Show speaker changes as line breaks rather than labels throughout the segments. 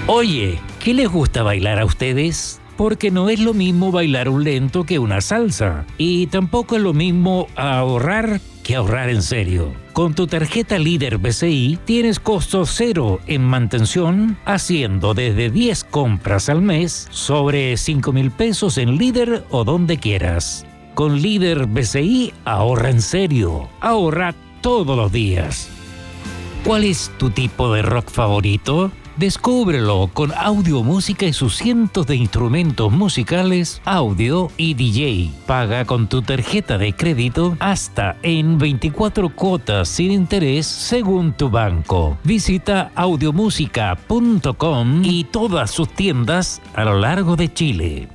Oye, ¿qué les gusta bailar a ustedes? Porque no es lo mismo bailar un lento que una salsa. Y tampoco es lo mismo ahorrar que ahorrar en serio. Con tu tarjeta Líder BCI tienes costo cero en mantención, haciendo desde 10 compras al mes sobre 5,000 pesos en Líder o donde quieras. Con Líder BCI ahorra en serio. Ahorra todos los días. ¿Cuál es tu tipo de rock favorito? Descúbrelo con audio, música y sus cientos de instrumentos musicales, audio y DJ. Paga con tu tarjeta de crédito hasta en 24 cuotas sin interés según tu banco. Visita audiomusica.com y todas sus tiendas a lo largo de Chile.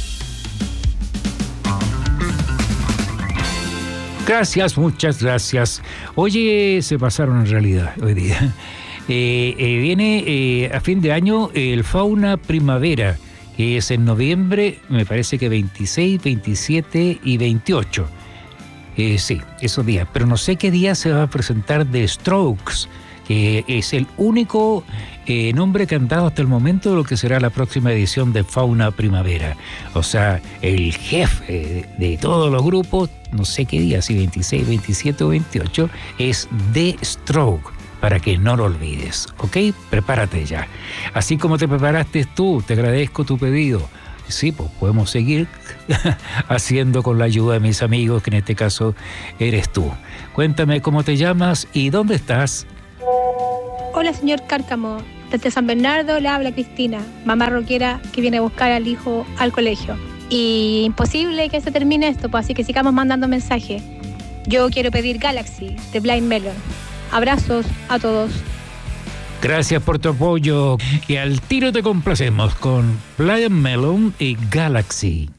Gracias, muchas gracias. Oye, se pasaron en realidad hoy día. Viene a fin de año el Fauna Primavera, que es en noviembre, me parece que 26, 27 y 28. Sí, esos días. Pero no sé qué día se va a presentar The Strokes, que es el único nombre que han dado hasta el momento de lo que será la próxima edición de Fauna Primavera. O sea, el jefe de todos los grupos, no sé qué día, si 26, 27 o 28, es The Strokes. Para que no lo olvides, ¿ok? Prepárate ya. Así como te preparaste tú, te agradezco tu pedido. Sí, pues podemos seguir haciendo con la ayuda de mis amigos, que en este caso eres tú. Cuéntame cómo te llamas y dónde estás.
Hola, señor Cárcamo. Desde San Bernardo le habla Cristina, mamá rockera que viene a buscar al hijo al colegio. Y imposible que se termine esto, pues así que sigamos mandando mensajes. Yo quiero pedir Galaxy de Blind Melon. Abrazos a todos.
Gracias por tu apoyo y al tiro te complacemos con Blind Melon y Galaxy.